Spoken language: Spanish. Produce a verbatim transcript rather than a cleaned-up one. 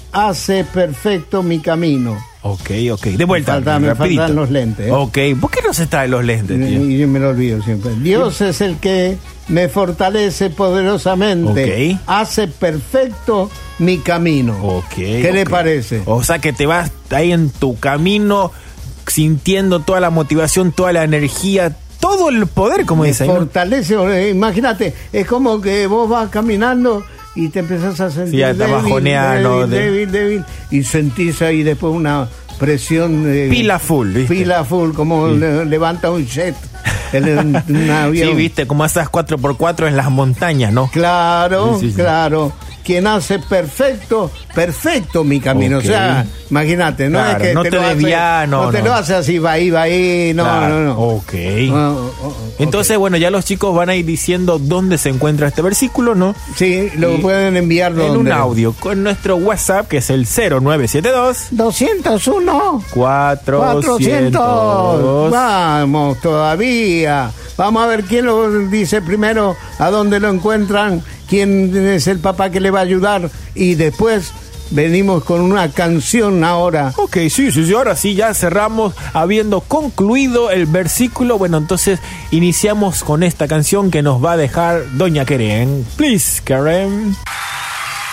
hace perfecto mi camino. Ok, ok. De vuelta. Me, falta, me faltan los lentes. ¿eh? Ok. ¿Por qué no se traen los lentes, tío? Y yo me lo olvido siempre. Dios sí. es el que me fortalece poderosamente. Okay. Hace perfecto mi camino. Okay, ¿Qué okay. le parece? O sea que te vas ahí en tu camino sintiendo toda la motivación, toda la energía, todo el poder, como me dice. Fortalece, ¿no? Imagínate, es como que vos vas caminando y te empezás a sentir sí, débil, bajoneado, débil, débil, débil, y sentís ahí después una presión eh, pila full, ¿viste? Pila full, como sí. le, levanta un jet en un avión. Sí, viste, como esas cuatro por cuatro en las montañas, ¿no? Claro, sí, sí, claro. Quien hace perfecto, perfecto mi camino. Okay. O sea, imagínate, no claro, es que no te, te lo desvía, hace, no, no te no. lo hace así, va ahí, va ahí, no, claro. no, no. Ok. Oh, oh, oh, Entonces, okay. bueno, ya los chicos van a ir diciendo dónde se encuentra este versículo, ¿no? Sí, lo y pueden enviar en un audio con nuestro WhatsApp, que es el cero nueve siete dos doscientos uno cuatrocientos. Vamos, todavía. Vamos a ver quién lo dice primero, a dónde lo encuentran, quién es el papá que le va a ayudar, y después venimos con una canción ahora. Ok, sí, sí, sí, ahora sí, ya cerramos habiendo concluido el versículo. Bueno, entonces iniciamos con esta canción que nos va a dejar Doña Keren. Please, Keren.